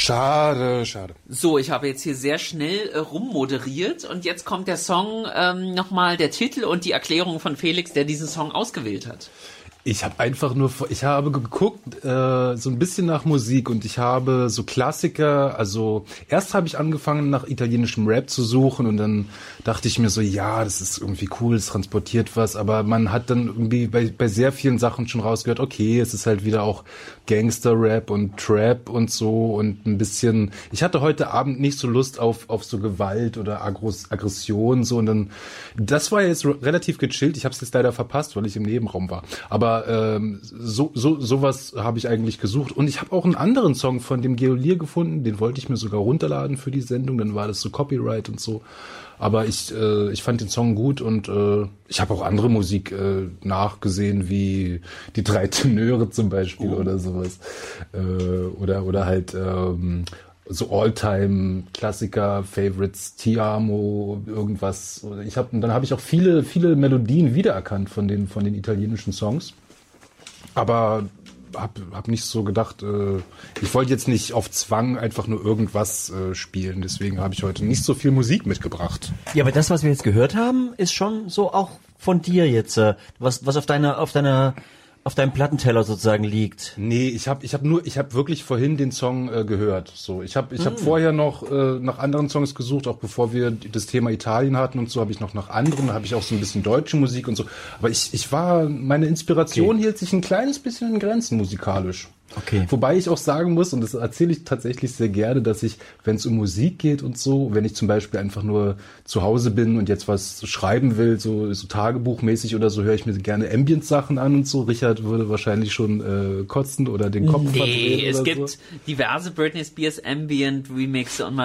Schade. So, ich habe jetzt hier sehr schnell rummoderiert und jetzt kommt der Song, nochmal der Titel und die Erklärung von Felix, der diesen Song ausgewählt hat. Ich habe geguckt, so ein bisschen nach Musik und ich habe so Klassiker, also erst habe ich angefangen nach italienischem Rap zu suchen und dann dachte ich mir so, ja, das ist irgendwie cool, es transportiert was, aber man hat dann irgendwie bei sehr vielen Sachen schon rausgehört, okay, es ist halt wieder auch Gangster-Rap und Trap und so und ein bisschen, ich hatte heute Abend nicht so Lust auf so Gewalt oder Aggression so und dann, das war jetzt relativ gechillt, ich habe es jetzt leider verpasst, weil ich im Nebenraum war, aber sowas habe ich eigentlich gesucht. Und ich habe auch einen anderen Song von dem Geolier gefunden, den wollte ich mir sogar runterladen für die Sendung, dann war das so Copyright und so. Aber ich fand den Song gut und ich habe auch andere Musik nachgesehen, wie die 3 Tenöre zum Beispiel oder sowas. Oder halt so All-Time-Klassiker, Favorites, Ti Amo, irgendwas. Dann habe ich auch viele Melodien wiedererkannt von den italienischen Songs. Aber hab nicht so gedacht, ich wollte jetzt nicht auf Zwang einfach nur irgendwas spielen, deswegen habe ich heute nicht so viel Musik mitgebracht. Ja, aber das, was wir jetzt gehört haben, ist schon so auch von dir jetzt, was auf deinem Plattenteller sozusagen liegt. Nee, ich hab wirklich vorhin den Song gehört. So, ich hab vorher noch nach anderen Songs gesucht, auch bevor wir das Thema Italien hatten und so, habe ich noch nach anderen, habe ich auch so ein bisschen deutsche Musik und so. Aber meine Inspiration hielt sich ein kleines bisschen in Grenzen musikalisch. Okay. Wobei ich auch sagen muss, und das erzähle ich tatsächlich sehr gerne, dass ich, wenn es um Musik geht und so, wenn ich zum Beispiel einfach nur zu Hause bin und jetzt was schreiben will, so tagebuchmäßig oder so, höre ich mir gerne Ambient-Sachen an und so. Richard würde wahrscheinlich schon kotzen oder den Kopf verdrehen oder es so. gibt diverse Britney Spears Ambient Remixe und